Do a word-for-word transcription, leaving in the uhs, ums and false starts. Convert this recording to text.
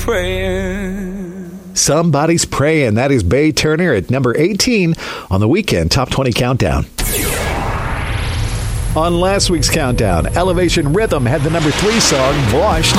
Praying. Somebody's Praying. That is Bay Turner at number eighteen on the Weekend Top twenty Countdown. On last week's countdown, Elevation Rhythm had the number three song, Washed.